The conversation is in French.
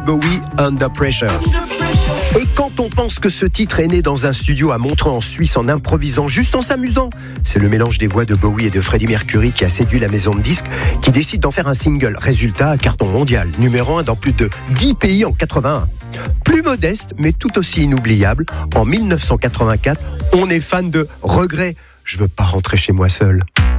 Bowie, Under Pressure. Et quand on pense que ce titre est né dans un studio à Montreux en Suisse en improvisant, juste en s'amusant, c'est le mélange des voix de Bowie et de Freddie Mercury qui a séduit la maison de disques qui décide d'en faire un single. Résultat, carton mondial, numéro 1 dans plus de 10 pays en 81. Plus modeste, mais tout aussi inoubliable, en 1984, on est fan de Regret. Je veux pas rentrer chez moi seul.